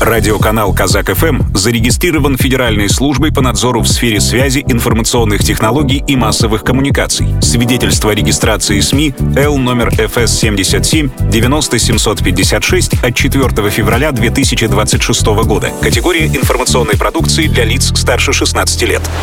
Радиоканал «Казак-ФМ» зарегистрирован Федеральной службой по надзору в сфере связи, информационных технологий и массовых коммуникаций. Свидетельство о регистрации СМИ Л номер ФС 77 90 756 от 4 февраля 2026 года. Категория информационной продукции для лиц старше 16 лет.